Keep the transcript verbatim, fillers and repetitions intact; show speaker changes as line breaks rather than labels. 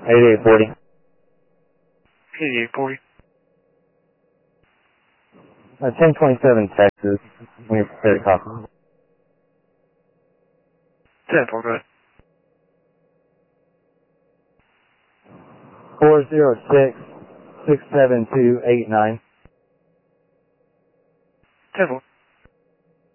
eighty-eight forty.
eighty-eight forty.
Uh, ten twenty-seven Texas. When you're prepared to copy.
ten four, go ahead.
four zero six, six seven two eight nine.
ten four.